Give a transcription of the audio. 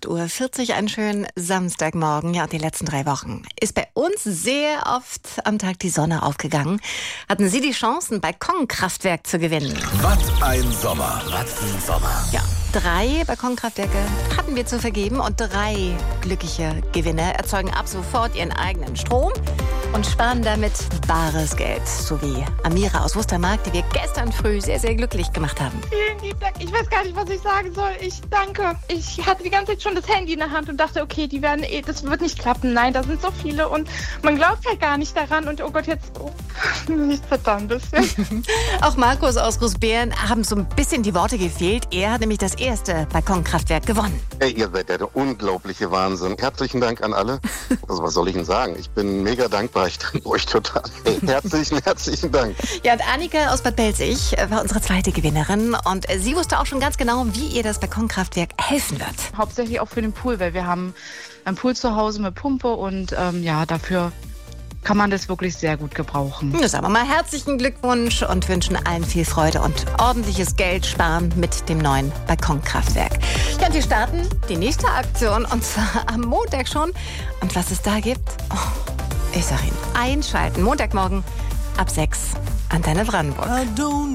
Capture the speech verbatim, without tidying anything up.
acht Uhr vierzig, einen schönen Samstagmorgen. Ja, die letzten drei Wochen ist bei uns sehr oft am Tag die Sonne aufgegangen. Hatten Sie die Chance, ein Balkonkraftwerk zu gewinnen? Was ein Sommer, was ein Sommer. Ja, drei Balkonkraftwerke hatten wir zu vergeben und drei glückliche Gewinner erzeugen ab sofort ihren eigenen Strom und sparen damit bares Geld. So wie Amira aus Wustermark, die wir gestern früh sehr, sehr glücklich gemacht haben. Vielen lieben Dank. Ich weiß gar nicht, was ich sagen soll. Ich danke. Ich hatte die ganze Zeit schon das Handy in der Hand und dachte, okay, die werden eh, das wird nicht klappen. Nein, da sind so viele und man glaubt halt gar nicht daran. Und oh Gott, jetzt, oh, nichts Verdammtes. Auch Markus aus Großbeeren haben so ein bisschen die Worte gefehlt. Er hat nämlich das erste Balkonkraftwerk gewonnen. Hey, ihr seid der unglaubliche Wahnsinn. Herzlichen Dank an alle. Also was soll ich denn sagen? Ich bin mega dankbar. Ich danke euch total. Hey, herzlichen, herzlichen Dank. Ja, und Annika aus Bad Belzig war unsere zweite Gewinnerin. Und sie wusste auch schon ganz genau, wie ihr das Balkonkraftwerk helfen wird. Hauptsächlich auch für den Pool, weil wir haben einen Pool zu Hause mit Pumpe und ähm, ja, dafür kann man das wirklich sehr gut gebrauchen. Ja, sagen wir mal herzlichen Glückwunsch und wünschen allen viel Freude und ordentliches Geld sparen mit dem neuen Balkonkraftwerk. Ja, und wir starten die nächste Aktion und zwar am Montag schon. Und was es da gibt, oh, ich sag Ihnen, einschalten. Montagmorgen ab sechs. Antenne Brandenburg.